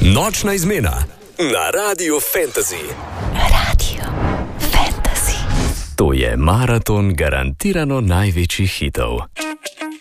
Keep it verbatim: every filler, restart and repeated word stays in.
Nočna izmena na Radiu Fantasy. Radio Fantasy. To je maraton garantirano največjih hitov.